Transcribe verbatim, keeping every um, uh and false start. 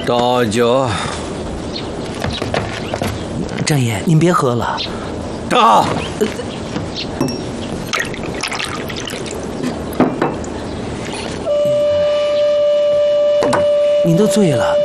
倒酒。 张爷，您别喝了。 倒。 您都醉了。